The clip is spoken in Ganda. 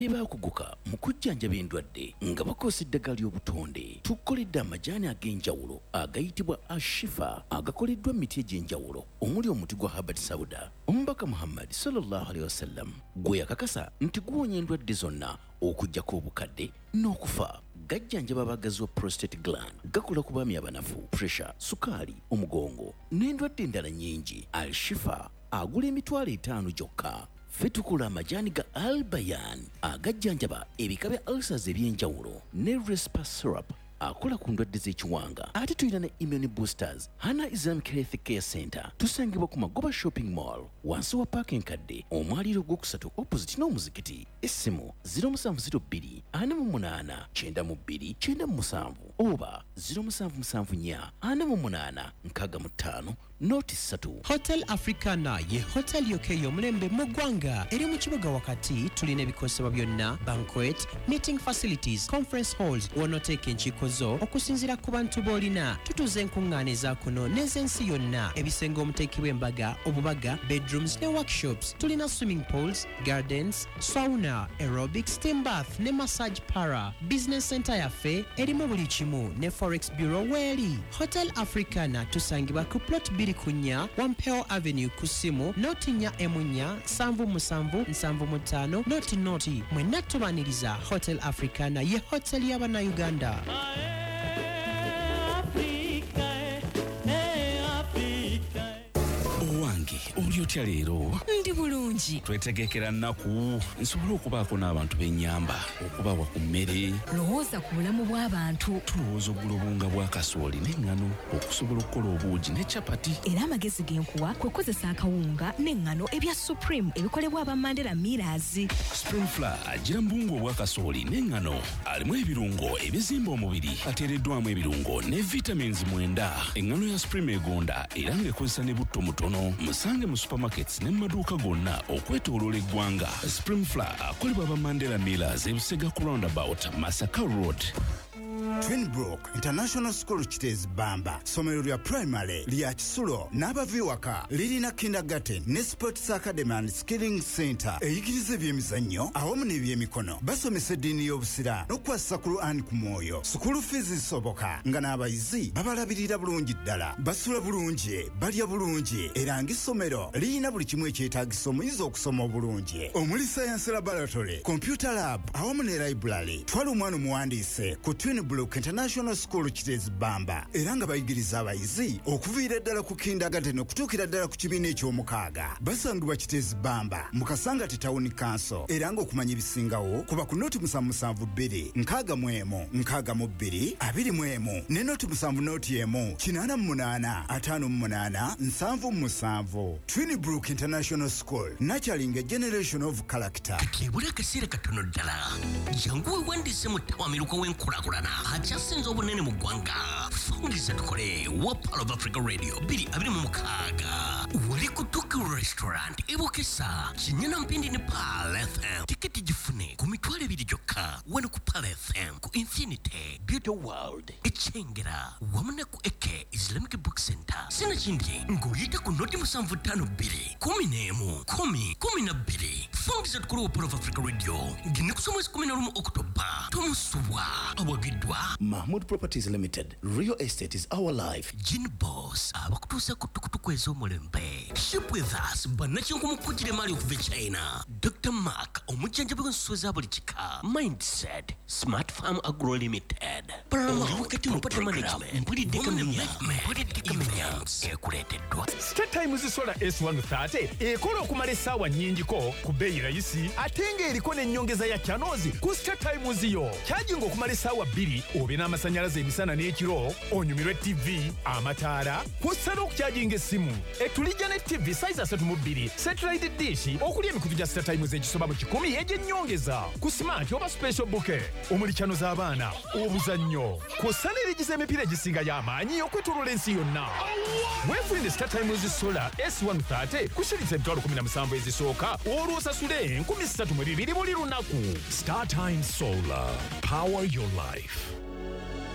Bakuguka mu kujjanjaba endwadde nga bakozesa eddagala ly'obutonde. Tukoledde amajaani ag'enjawulo agayitibwa Ashifa agakoleddwa emiti egy'enjawulo omuli omuti gwa Habat Sauda. Omubaka Muhammad sallallahu alaihi wasallam gwe yakakasa nti guwonya endwadde zonna okuggyako obukadde n'okufa. Gajjanjaba abagazi wa prostate gland, gakola ku baami abanafu, pressure, sukaali, omugongo n'endwadde endala nnyingi. Al-Shifa agula $5 gyokka. Fetukula amajaani ga Al-Bayan agajjanjaba ebika bya ulcers eby'enjawulo ne Respa syrup akola ku ndwadde z'ekiwanga. Ate tulina ne immune boosters. Hana Islamic Health Care Center tusangibwa ku Magoba Shopping Mall wansi wa Park enkadde omwaliro gw'okusatu opposite n'omuzikiti. Essimu 0702 48 92 97 oba 0774 48 65 noti 3. Hotel Africana ye hotel yokeyo omulembe mu ggwanga eri mu kibuga wakati. Tulina ebikosebwa byonna: banquet, meeting facilities, conference halls w'onooteeka enkiiko zo okusinziira ku bantu b'olina. Tutuuza enkuŋŋaana eza kuno n'ez'ensi yonna, ebisenge omuteekebwa embaga, obubaga, bedrooms ne workshops. Tulina swimming pools, gardens, sauna, aerobic, steam bath ne massage para. Business center yaffe erimu buli kimu ne forex bureau weeri. Hotel Africana tusangibwa ku plot 2 kunya Wampeo Avenue ku ssimu noti 47775 noti mwenna tubaniriza. Hotel Africana ye hotel y'Abannayuganda. Owange oli otya leero? Ndi bulungi. Twetegekera nnaku nsobola okubaako n'abantu b'ennyamba okubawa ku mmere. Lowooza ku bulamu bw'abantu. Tulowooza ogula obunga bwa kasooli n'eŋŋano okusobola okukola obuugi ne capati. Era amagezi genkuwa kwe kozesa akawunga n'eŋŋano ebya Supreme ebikolebwa aba Mandela Millers. Spring Flour agira mbungu obwa kasooli n'eŋŋano alimu ebirungo ebizimba omubiri, ateereddwamu ebirungo ne vitamins 9. Eŋŋano ya Supreme egonda era ng'ekozesa ne butto mutono. Musange mu supermarkets ne mu maduuka gonna okwetooloola eggwanga. Spring Flour akolebwa aba Mandela Millers e Busega ku roundabout Masaka Road. Twinbrook International School Kitezi Bamba, somero lya primary lya Kisulo n'abaviwaka lirina kindergarten ne sports academy and skilling center eyigiriza ebyemizannyo awamu n'ebyemikono. Basomesa eddiini y'obusira n'okukwasa ku Quran ku mwoyo. School fees zisoboka nga n'abayizi babalabirira bulungi ddala. Basula bulungi, balya bulungi era ng'essomero lirina buli kimu ekyetaagisa omuyizi okusoma obulungi omuli science laboratory, computer lab awamu ne library. Twala omwana omuwandiise ku Twinbrook International School Kitezi Bamba era nga bayigiriza abayizi okuviira ddala ku kindergarten okutuukira ddala ku kibiina eky'omukaaga. Basangibwa Kitezi Bamba mu Kasangati Town Council era nga okumanya ebisingawo kuba ku noti 772 61 62 21 ne noti 7 noti 1 88 58 77. Twinbrook International School, nurturing generation of character. Kakebula akaseera katono ddala jangu wewandiise mu ttawamiruka w'enkulaakulana akyasinze obunene mu ggwanga. Fungiza tukole wa Pearl of Africa Radio 226 wali ku Tuku Restaurant ebokesa Kinyana Mpindi ne Pearl FM. Tiketi gifune ku $200 gyokka wano ku Pearl FM ku Infinity Beauty World Echengera wamu ne ku Eke Islamic Book Center. Sina kindi ng'oyita ku noti 752 11 10 12. Fungiza tukole wa Pearl of Africa Radio ngine kusoma 11 Oktoba tomusubwa abagidwa. Mahmood Properties Limited. Real estate is our life. Gin Boss abakutuusa ku tukutuku ez'omulembe. Ship with us bannakinku mukujjire mali okuva China. Dr. Mark omujjanjabi w'ensuso za buli kika. Mindset Smart Farm Agro Limited. Wakati property management mpulidde kamenya ekuleeteddwa. Star Times Solar S130 ekola okumala essaawa nnyingiko ku bbeeyi rayisi ate ng'eriko n'ennyongeza ya channels ku Star Times yo. Kyajinga okumala essaawa 2 obe n'amasannyalaze emisana n'ekiro onyumirwe TV, amataala, kw'ossa n'okukyajinga essimu. Etulijja ne TV size 32, satellite dish okuli emikutu gya Star Times egisoba mu 10 egy'ennyongeza ku smart oba special bouquet omuli channel z'abaana, obuzannyo, kw'ossa n'erigiza emipiira egisinga y'amaanyi okwetooloola ensi yonna. Weefunire Star Times Solar S130 ku shillings 17,000 ezisooka olw'osasule 32,200 buli lunaku. Star Times Solar, power your life.